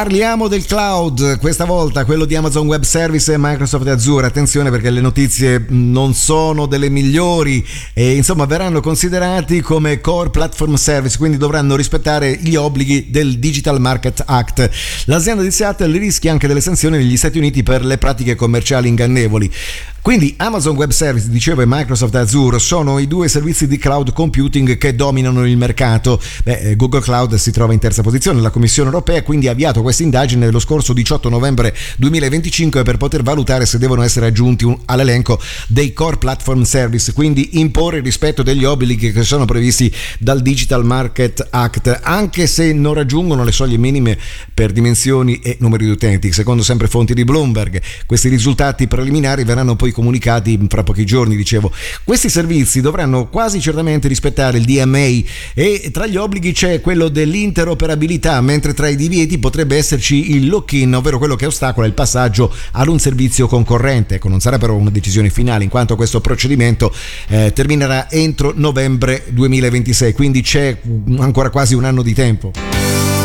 Parliamo del cloud, questa volta quello di Amazon Web Service e Microsoft Azure. Attenzione, perché le notizie non sono delle migliori e insomma verranno considerati come core platform service, quindi dovranno rispettare gli obblighi del Digital Market Act. L'azienda di Seattle rischia anche delle sanzioni negli Stati Uniti per le pratiche commerciali ingannevoli. Quindi Amazon Web Service, dicevo, e Microsoft Azure sono i due servizi di cloud computing che dominano il mercato. Google Cloud si trova in terza posizione. La Commissione europea quindi ha avviato questa indagine lo scorso 18 novembre 2025 per poter valutare se devono essere aggiunti all'elenco dei core platform service, quindi imporre il rispetto degli obblighi che sono previsti dal Digital Market Act, anche se non raggiungono le soglie minime per dimensioni e numeri di utenti. Secondo sempre fonti di Bloomberg, questi risultati preliminari verranno poi comunicati fra pochi giorni. Dicevo, questi servizi dovranno quasi certamente rispettare il DMA e tra gli obblighi c'è quello dell'interoperabilità, mentre tra i divieti potrebbe esserci il lock-in, ovvero quello che ostacola il passaggio ad un servizio concorrente. Ecco, non sarà però una decisione finale, in quanto questo procedimento terminerà entro novembre 2026, quindi c'è ancora quasi un anno di tempo.